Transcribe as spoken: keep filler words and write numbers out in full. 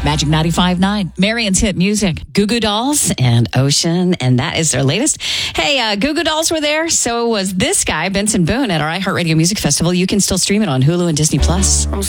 Magic ninety-five point nine, Marion's hit music. Goo Goo Dolls and Ocean, and that is their latest. Hey, uh, Goo Goo Dolls were there. So was this guy, Benson Boone, at our iHeartRadio Music Festival. You can still stream it on Hulu and Disney Plus.